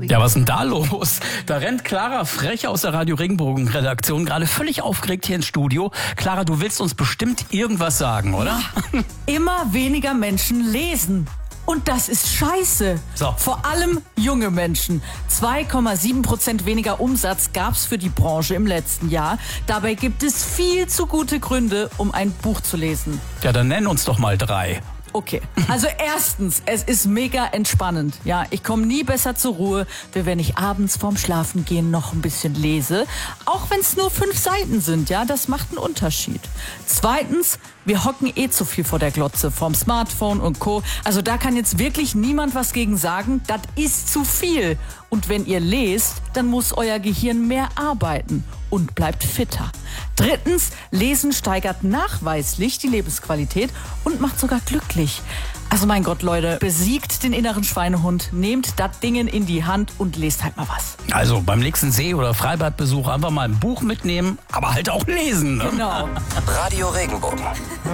Ja, was ist denn da los? Da rennt Clara Frech aus der Radio Regenbogen-Redaktion gerade völlig aufgeregt hier ins Studio. Clara, du willst uns bestimmt irgendwas sagen, oder? Ja. Immer weniger Menschen lesen. Und das ist scheiße. So. Vor allem junge Menschen. 2,7% weniger Umsatz gab's für die Branche im letzten Jahr. Dabei gibt es viel zu gute Gründe, um ein Buch zu lesen. Ja, dann nenn uns doch mal 3. Okay, also erstens, es ist mega entspannend. Ja, ich komme nie besser zur Ruhe, wie wenn ich abends vorm Schlafengehen noch ein bisschen lese. Auch wenn es nur 5 Seiten sind, ja, das macht einen Unterschied. Zweitens, wir hocken zu viel vor der Glotze, vorm Smartphone und Co. Also da kann jetzt wirklich niemand was gegen sagen, das ist zu viel. Und wenn ihr lest, dann muss euer Gehirn mehr arbeiten und bleibt fitter. Drittens, Lesen steigert nachweislich die Lebensqualität und macht sogar glücklich. Also mein Gott, Leute, besiegt den inneren Schweinehund, nehmt das Dingen in die Hand und lest halt mal was. Also beim nächsten See- oder Freibadbesuch einfach mal ein Buch mitnehmen, aber halt auch lesen. Ne? Genau. Radio Regenbogen.